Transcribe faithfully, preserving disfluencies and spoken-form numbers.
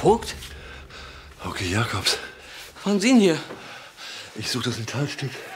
Vogt? Okay, Jakobs. Was machen Sie denn hier? Ich suche das Metallstück.